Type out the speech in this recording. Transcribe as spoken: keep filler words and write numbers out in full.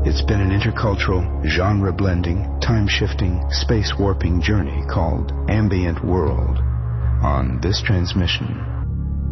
It's been an intercultural, genre-blending, time-shifting, space-warping journey called Ambient World. On this transmission,